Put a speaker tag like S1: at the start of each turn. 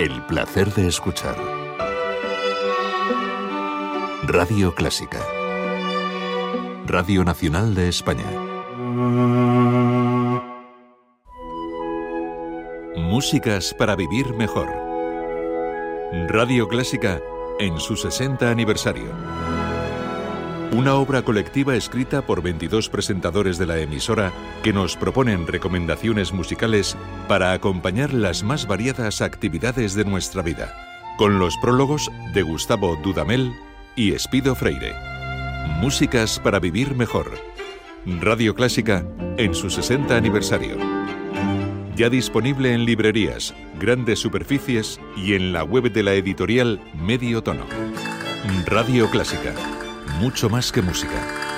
S1: El placer de escuchar. Radio Clásica. Radio Nacional de España. Músicas para vivir mejor. Radio Clásica en su 60 aniversario. Una obra colectiva escrita por 22 presentadores de la emisora que nos proponen recomendaciones musicales para acompañar las más variadas actividades de nuestra vida, con los prólogos de Gustavo Dudamel y Espido Freire. Músicas para vivir mejor. Radio Clásica en su 60 aniversario. Ya disponible en librerías, grandes superficies y en la web de la editorial Medio Tono. Radio Clásica. Mucho más que música.